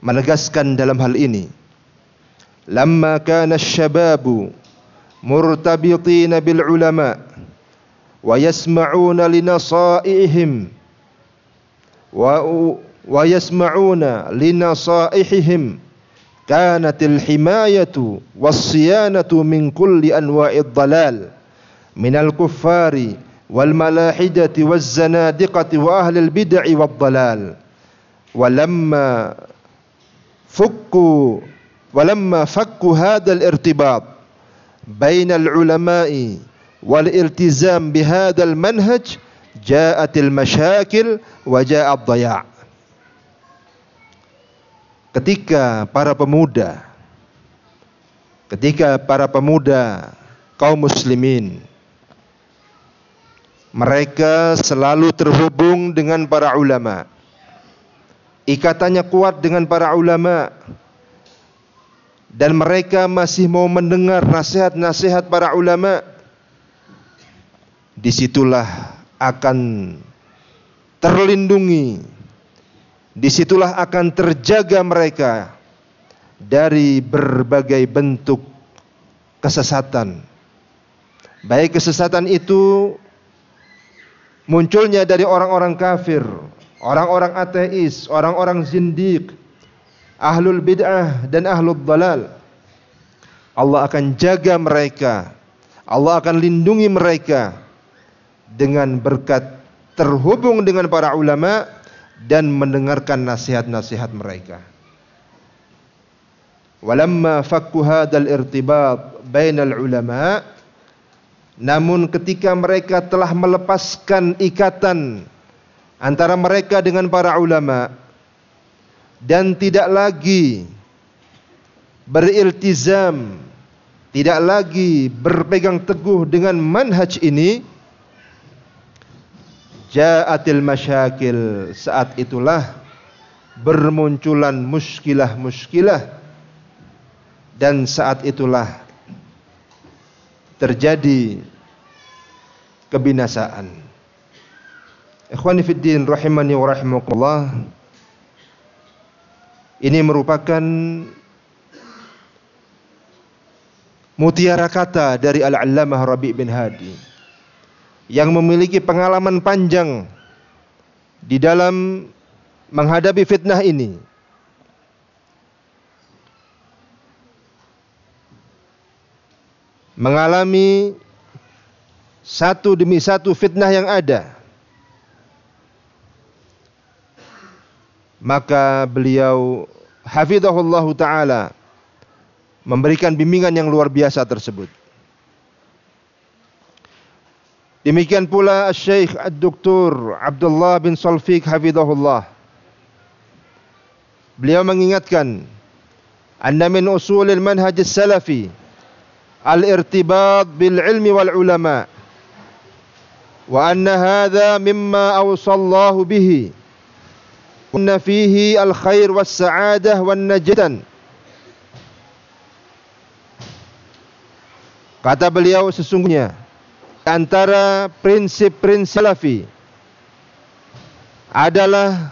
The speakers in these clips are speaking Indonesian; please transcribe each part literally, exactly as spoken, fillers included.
menegaskan dalam hal ini, lamma kana asy-syababu murtabitina bil ulama wa yasma'una li nasaihim wa wa yasma'una li nasaihim kanatil himayatu was-siyanatu min kulli anwa'id dhalal minal kuffari wal malahidati waz zanadiqati wa ahlil bid'ah wad dhalal. Walamma fakku walamma fakku hadzal irtibat bainal ulama'i wal iltizam bihadzal manhaj ja'atil masyakil wa ja'ad dhaya'. Ketika para pemuda ketika para pemuda kaum muslimin mereka selalu terhubung dengan para ulama, ikatannya kuat dengan para ulama, dan mereka masih mau mendengar nasihat-nasihat para ulama, disitulah akan terlindungi, disitulah akan terjaga mereka dari berbagai bentuk kesesatan. Baik kesesatan itu munculnya dari orang-orang kafir, orang-orang ateis, orang-orang zindiq, ahlul bid'ah dan ahlul dhalal. Allah akan jaga mereka, Allah akan lindungi mereka dengan berkat terhubung dengan para ulama dan mendengarkan nasihat-nasihat mereka. Walamma fakku hadzal irtibat bainal ulama, namun ketika mereka telah melepaskan ikatan antara mereka dengan para ulama dan tidak lagi beriltizam, tidak lagi berpegang teguh dengan manhaj ini, ja'atil masyakil, saat itulah bermunculan muskilah-muskilah, dan saat itulah terjadi kebinasaan. Ikhwani fid din rahimani wa rahimakumullah, ini merupakan mutiara kata dari Al-Allamah Rabi' bin Hadi yang memiliki pengalaman panjang di dalam menghadapi fitnah ini. Mengalami satu demi satu fitnah yang ada. Maka beliau hafizahullahu ta'ala memberikan bimbingan yang luar biasa tersebut. Demikian pula Syekh Ad-Doktor Abdullah bin Salfiq hafizahullah. Beliau mengingatkan, anna min usulil manhaj salafi al-irtibat bil ilmi wal ulama, wa anna hadha mimma awsallahu bihi, inna fihi al khair was sa'adah wan najatan. Kata beliau, sesungguhnya antara prinsip-prinsip salafi adalah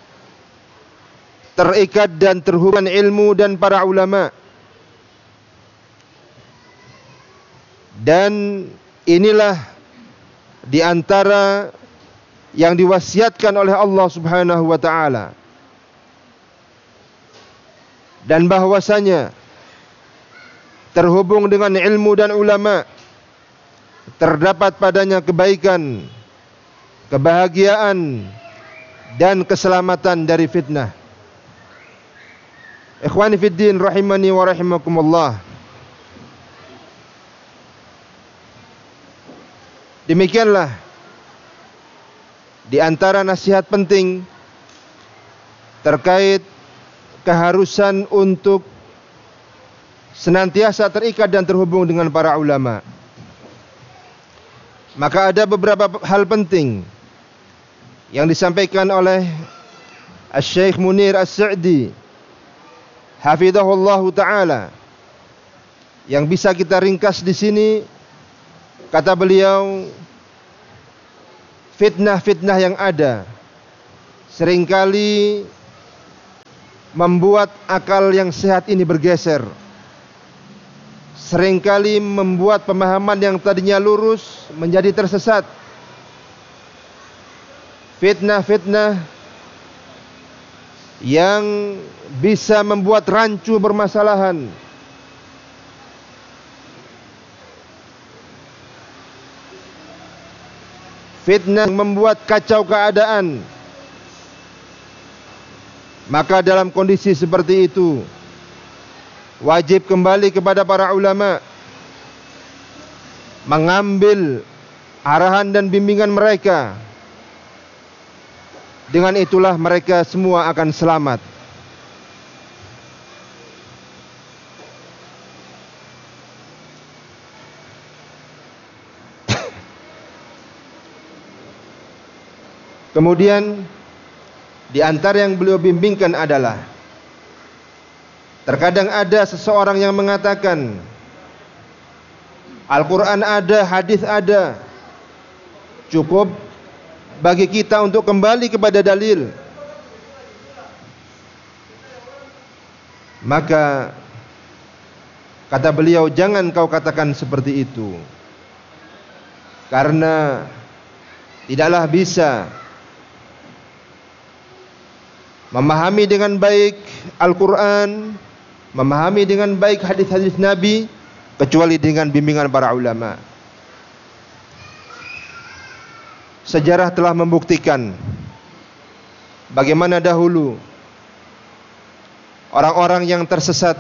terikat dan terhubung ilmu dan para ulama. Dan inilah di antara yang diwasiatkan oleh Allah Subhanahu wa taala. Dan bahwasanya terhubung dengan ilmu dan ulama terdapat padanya kebaikan, kebahagiaan dan keselamatan dari fitnah. Ikhwani fid din rahimani wa rahimakumullah. Demikianlah di antara nasihat penting terkait keharusan untuk senantiasa terikat dan terhubung dengan para ulama. Maka ada beberapa hal penting yang disampaikan oleh Syekh Munir As-Sa'di hafizahullahu ta'ala yang bisa kita ringkas di sini. Kata beliau, fitnah-fitnah yang ada seringkali membuat akal yang sehat ini bergeser. Seringkali membuat pemahaman yang tadinya lurus menjadi tersesat. Fitnah-fitnah yang bisa membuat rancu permasalahan. Fitnah membuat kacau keadaan. Maka dalam kondisi seperti itu, wajib kembali kepada para ulama, mengambil arahan dan bimbingan mereka. Dengan itulah mereka semua akan selamat. Kemudian di antara yang beliau bimbingkan adalah, terkadang ada seseorang yang mengatakan Al-Quran ada, hadis ada, cukup bagi kita untuk kembali kepada dalil. Maka kata beliau, jangan kau katakan seperti itu, karena tidaklah bisa memahami dengan baik Al-Quran, memahami dengan baik hadis-hadis Nabi, kecuali dengan bimbingan para ulama. Sejarah telah membuktikan bagaimana dahulu orang-orang yang tersesat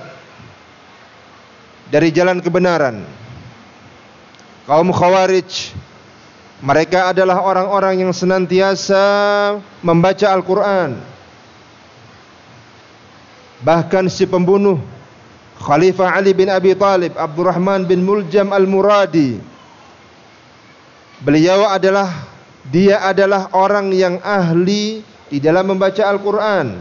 dari jalan kebenaran, kaum Khawarij, mereka adalah orang-orang yang senantiasa membaca Al-Quran. Bahkan si pembunuh Khalifah Ali bin Abi Thalib, Abdurrahman bin Muljam Al-Muradi, beliau adalah dia adalah orang yang ahli di dalam membaca Al-Quran.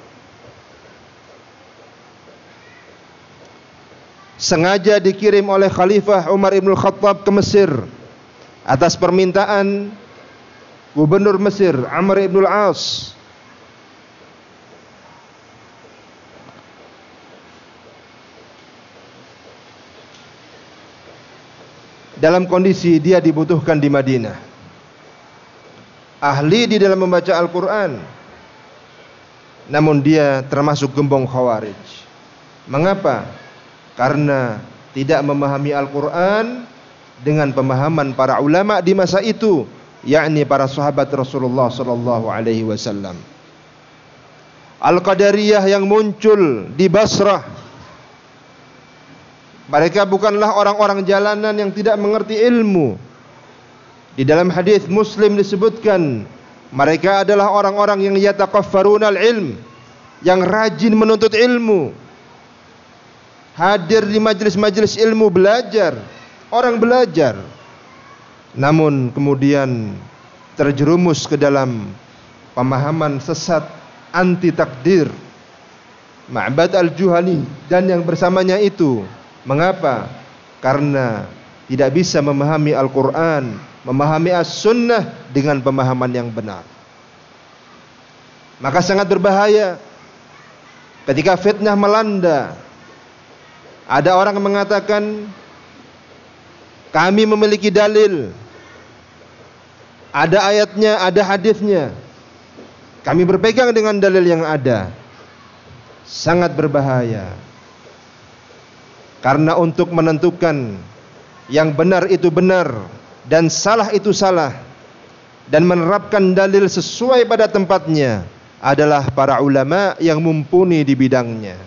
Sengaja dikirim oleh Khalifah Umar ibn Khattab ke Mesir atas permintaan Gubernur Mesir Amr ibn al-As. Dalam kondisi dia dibutuhkan di Madinah, ahli di dalam membaca Al-Quran, namun dia termasuk gembong Khawarij. Mengapa? Karena tidak memahami Al-Quran dengan pemahaman para ulama di masa itu, yakni para sahabat Rasulullah sallallahu alaihi wasallam. Al-Qadariyah yang muncul di Basrah, mereka bukanlah orang-orang jalanan yang tidak mengerti ilmu. Di dalam hadis Muslim disebutkan, mereka adalah orang-orang yang yataqaffaruna al-ilm, yang rajin menuntut ilmu, hadir di majelis-majelis ilmu, belajar, orang belajar, namun kemudian terjerumus ke dalam pemahaman sesat anti takdir, Ma'bad al-Juhani dan yang bersamanya itu. Mengapa? Karena tidak bisa memahami Al-Quran, memahami As-Sunnah dengan pemahaman yang benar. Maka sangat berbahaya ketika fitnah melanda. Ada orang yang mengatakan, kami memiliki dalil, ada ayatnya, ada hadisnya, kami berpegang dengan dalil yang ada. Sangat berbahaya. Karena untuk menentukan yang benar itu benar dan salah itu salah, dan menerapkan dalil sesuai pada tempatnya, adalah para ulama yang mumpuni di bidangnya.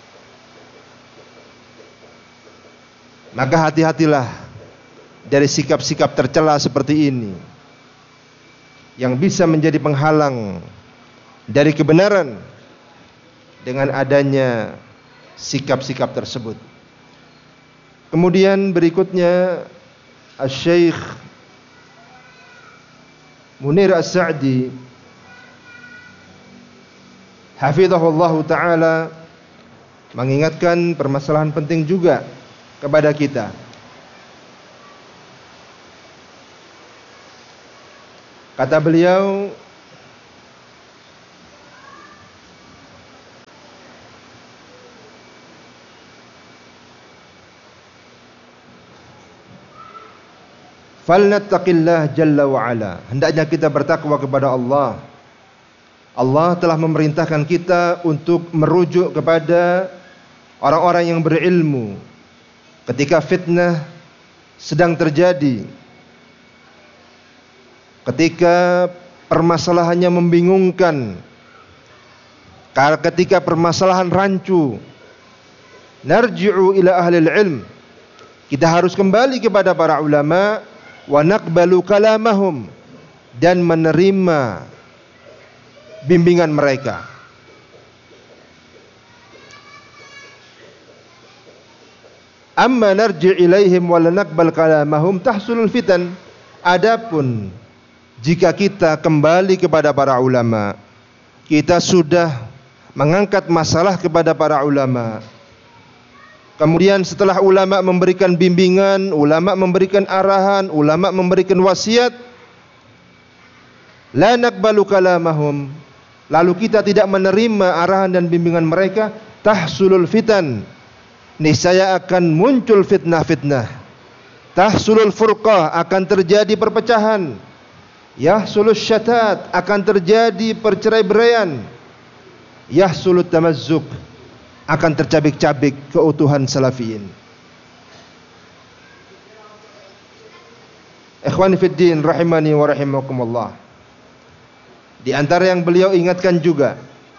Maka hati-hatilah dari sikap-sikap tercela seperti ini, yang bisa menjadi penghalang dari kebenaran dengan adanya sikap-sikap tersebut. Kemudian berikutnya Asy-Syaikh Munir As-Sa'di hafizahullahu ta'ala mengingatkan permasalahan penting juga kepada kita. Kata beliau, falnattaqillah jalla wa ala. Hendaknya kita bertakwa kepada Allah. Allah telah memerintahkan kita untuk merujuk kepada orang-orang yang berilmu ketika fitnah sedang terjadi, ketika permasalahannya membingungkan, ketika permasalahan rancu. Narji'u ila ahlil ilm, kita harus kembali kepada para ulama, wa naqbalu kalamahum, dan menerima bimbingan mereka. Amma narji' ilaihim wa la naqbal kalamahum tahsulul fitan. Adapun jika kita kembali kepada para ulama, kita sudah mengangkat masalah kepada para ulama, kemudian setelah ulama memberikan bimbingan, ulama memberikan arahan, ulama memberikan wasiat, la naqbalu kalamahum, lalu kita tidak menerima arahan dan bimbingan mereka, tahsulul fitan, niscaya akan muncul fitnah-fitnah. Tahsulul furqah, akan terjadi perpecahan. Yahsulus syatat, akan terjadi perceraiberaian. Yahsulut tamazzuk, akan tercabik-cabik keutuhan salafiyin. Ikhwani fid din rahimani wa rahimakumullah. Di antara yang beliau ingatkan juga,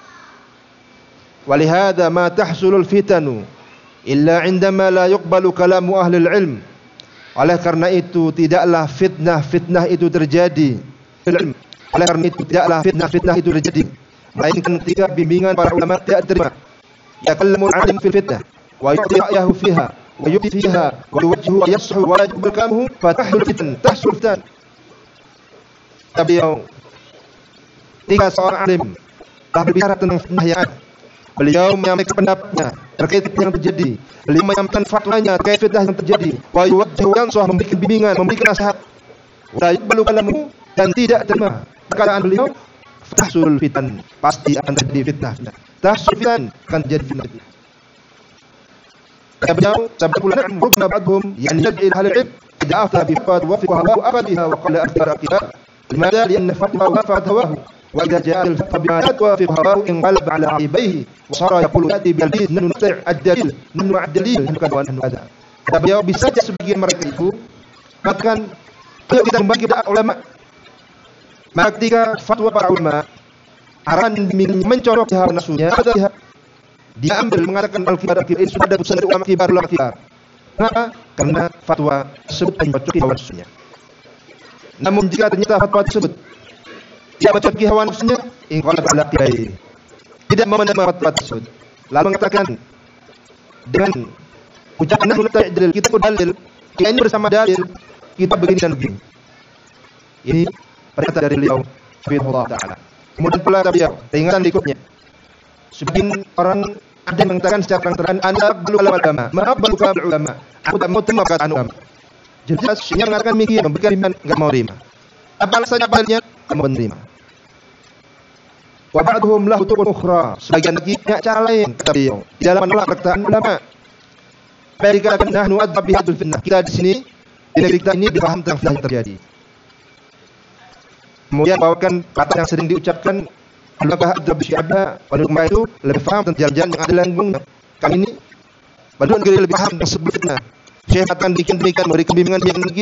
walihada ma tahsulul fitanu illa indama la yuqbalu kalamu ahlul ilm. Oleh karena itu tidaklah fitnah-fitnah itu terjadi. Oleh karena itu tidaklah fitnah-fitnah itu terjadi, melainkan ketika bimbingan para ulama tidak diterima. Yakallamu al-alim fil fitnah wa yu'ti ra'yahu fiha wa yubdi fiha wa yuwajjihu wa yashu wa yaqbal kalamuhu fatahul fitan tahsul fitan. Beliau ketika seorang alim telah berbicara tentang fitnah yang ada, beliau menyampaikan pendapatnya terkait yang terjadi, beliau menyampaikan fatwanya terkait fitnah yang terjadi, wa yuwajjihu yansah, memberikan bimbingan, memberikan nasihat, wa yuqbalu kalamuhu, dan tidak terima perkataan beliau, tahsul fitan, pasti akan terjadi fitnah. Tahsul fitan, akan terjadi fitnah. Kata beliau, sabda pula na'am rubna ba'dhum yani yad'i ahli al-'ilm idza afta bi fatwa wa fiqha wa aqadiha wa qala akthar aqida. Limadha? Lianna fatwa wafat hawahu wa idza ja'a al-fatwa bima tuwafiq hawahu inqalaba 'ala 'aibaihi wa sara yaqulu ya'ti bil dalil nanu nati' ad-dalil nanu ad-dalil bukan wa nanu ada. Kata beliau, bisa saja sebagian mereka itu bahkan kalau kita kembali kepada ulama, maka ketika fatwa para ulama arahan mencorok hawa nafsunya, dia ambil mengatakan al-kibar al-kibar ini sudah ada putusan ulama kibar ulama kibar. Kenapa? Karena fatwa tersebut mencocoki hawa nafsunya. Namun jika ternyata fatwa tersebut tidak mencocoki hawa nafsunya, inqalaba ala qibai, tidak memenuhi fatwa tersebut, lalu mengatakan dengan ucapan nahnu ta'dil, kita berdalil, kita ini bersama dalil, kita begini dan begini. Ini pernyataan dari beliau subhanallah taala. Kemudian pula beliau peringatan berikutnya, sebagian orang ada yang mengatakan secara terang-terangan, anda belum ulama, maaf belum ulama, aku tak mau terima perkataan ulama. Jelas yang mengatakan demikian, memberikan iman, enggak mau terima. Apa alasannya? Apalanya kamu menerima. Wa ba'dhum lahu tuqun ukhra, sebagian lagi punya cara lain, kata beliau, di dalam menolak perkataan ulama. Apa dikatakan nahnu adab bihadul fitnah, kita di sini di negeri kita ini dipaham tentang fitnah yang terjadi. Kemudian bawakan kata yang sering diucapkan, apakah adab syi'abha, penduduk itu lebih paham tentang jalan-jalan yang ada langgungnya. Kami ini penduduk negeri lebih paham tentang sebelum fitnah. Syekh akan bikin demikian, memberi bimbingan yang